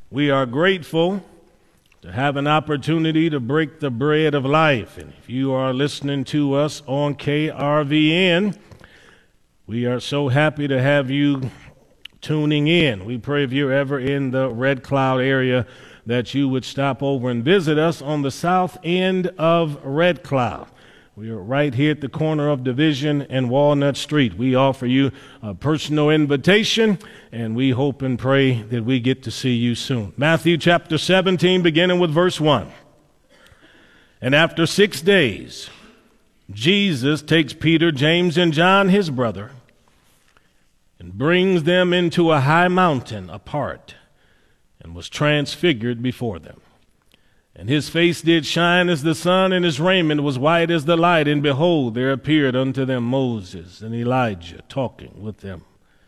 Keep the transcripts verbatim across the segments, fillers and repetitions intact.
We are grateful to have an opportunity to break the bread of life. And if you are listening to us on K R V N, we are so happy to have you tuning in. We pray if you're ever in the Red Cloud area that you would stop over and visit us on the south end of Red Cloud. We are right here at the corner of Division and Walnut Street. We offer you a personal invitation, and we hope and pray that we get to see you soon. Matthew chapter seventeen, beginning with verse one. And after six days, Jesus takes Peter, James, and John, his brother, and brings them into a high mountain apart, and was transfigured before them. And his face did shine as the sun, and his raiment was white as the light. And behold, there appeared unto them Moses and Elijah talking with them.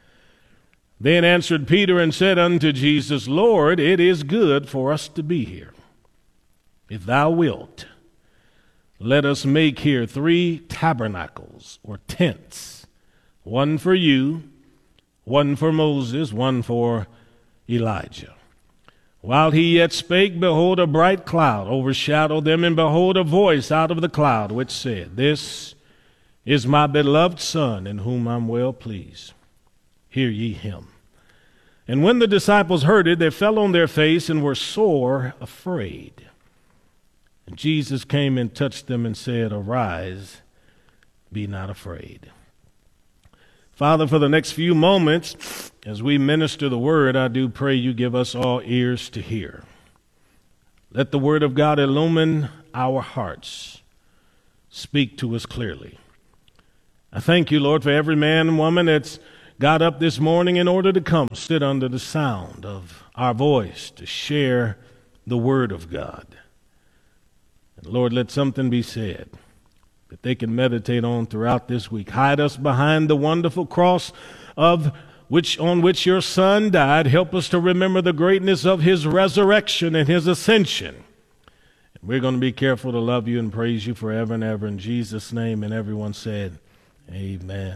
Then answered Peter and said unto Jesus, Lord, it is good for us to be here. If thou wilt, let us make here three tabernacles or tents, one for you, one for Moses, one for Elijah. While he yet spake, behold, a bright cloud overshadowed them, and behold, a voice out of the cloud, which said, This is my beloved Son, in whom I'm well pleased. Hear ye him. And when the disciples heard it, they fell on their face and were sore afraid. And Jesus came and touched them and said, Arise, be not afraid. Father, for the next few moments, as we minister the word, I do pray you give us all ears to hear. Let the word of God illumine our hearts. Speak to us clearly. I thank you, Lord, for every man and woman that's got up this morning in order to come sit under the sound of our voice to share the word of God. And Lord, let something be said that they can meditate on throughout this week. Hide us behind the wonderful cross of which on which your Son died. Help us to remember the greatness of his resurrection and his ascension. And we're going to be careful to love you and praise you forever and ever in Jesus' name. And everyone said, amen.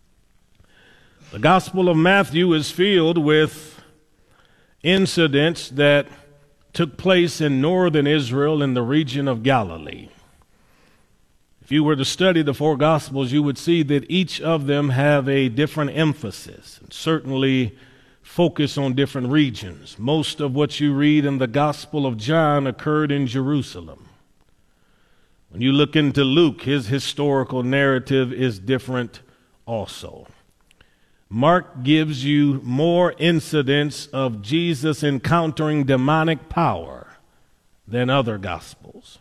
The Gospel of Matthew is filled with incidents that took place in northern Israel in the region of Galilee. If you were to study the four Gospels, you would see that each of them have a different emphasis and certainly focus on different regions. Most of what you read in the Gospel of John occurred in Jerusalem. When you look into Luke, his historical narrative is different also. Mark gives you more incidents of Jesus encountering demonic power than other Gospels.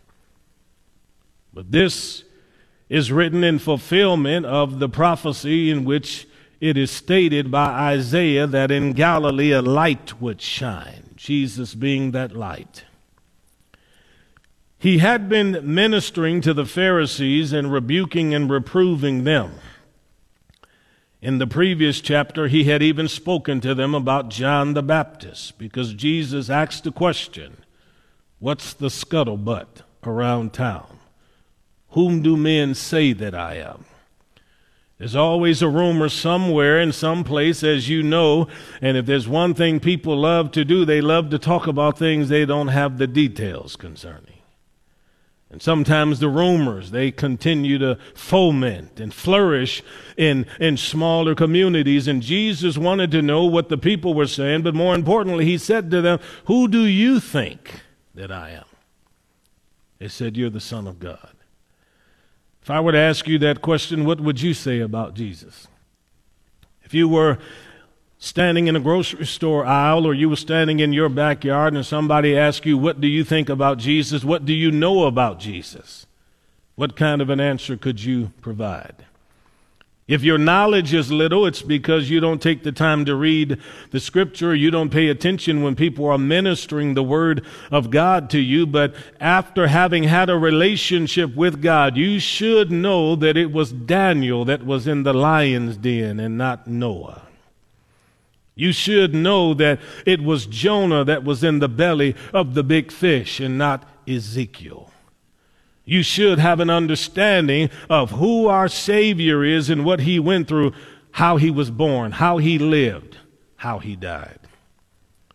But this is written in fulfillment of the prophecy in which it is stated by Isaiah that in Galilee a light would shine, Jesus being that light. He had been ministering to the Pharisees and rebuking and reproving them. In the previous chapter, he had even spoken to them about John the Baptist, because Jesus asked the question, what's the scuttlebutt around town? Whom do men say that I am? There's always a rumor somewhere in some place, as you know, and if there's one thing people love to do, they love to talk about things they don't have the details concerning. And sometimes the rumors, they continue to foment and flourish in, in smaller communities. And Jesus wanted to know what the people were saying, but more importantly, he said to them, who do you think that I am? They said, you're the Son of God. If I were to ask you that question, what would you say about Jesus? If you were standing in a grocery store aisle or you were standing in your backyard and somebody asked you, what do you think about Jesus? What do you know about Jesus? What kind of an answer could you provide? If your knowledge is little, it's because you don't take the time to read the scripture. You don't pay attention when people are ministering the word of God to you. But after having had a relationship with God, you should know that it was Daniel that was in the lion's den and not Noah. You should know that it was Jonah that was in the belly of the big fish and not Ezekiel. You should have an understanding of who our Savior is and what he went through, how he was born, how he lived, how he died.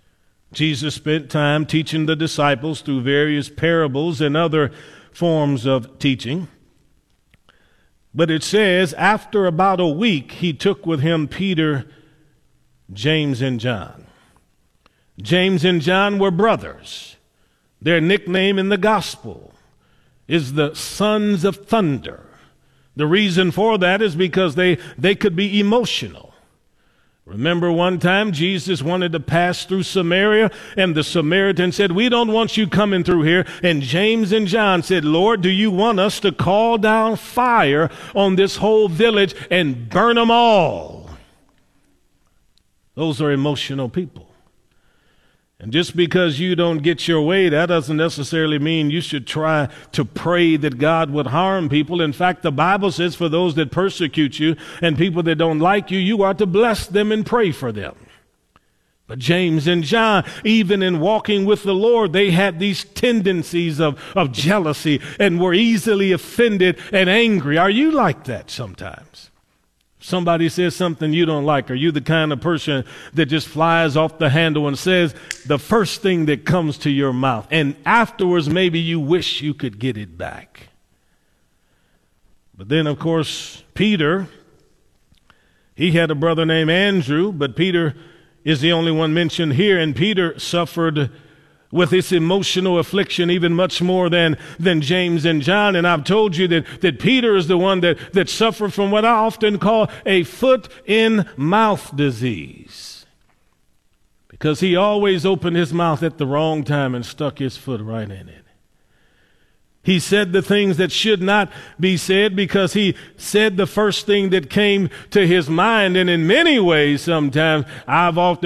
Jesus spent time teaching the disciples through various parables and other forms of teaching. But it says, after about a week, he took with him Peter, James, and John. James and John were brothers. Their nickname in the gospel is the sons of thunder. The reason for that is because they, they could be emotional. Remember one time Jesus wanted to pass through Samaria, and the Samaritan said, we don't want you coming through here. And James and John said, Lord, do you want us to call down fire on this whole village and burn them all? Those are emotional people. And just because you don't get your way, that doesn't necessarily mean you should try to pray that God would harm people. In fact, the Bible says for those that persecute you and people that don't like you, you are to bless them and pray for them. But James and John, even in walking with the Lord, they had these tendencies of, of jealousy and were easily offended and angry. Are you like that sometimes? Somebody says something you don't like. Are you the kind of person that just flies off the handle and says the first thing that comes to your mouth, and afterwards maybe you wish you could get it back? But then, of course, Peter, he had a brother named Andrew, but Peter is the only one mentioned here, and Peter suffered with this emotional affliction even much more than, than James and John. And I've told you that, that Peter is the one that, that suffered from what I often call a foot-in-mouth disease, because he always opened his mouth at the wrong time and stuck his foot right in it. He said the things that should not be said because he said the first thing that came to his mind. And in many ways, sometimes I've often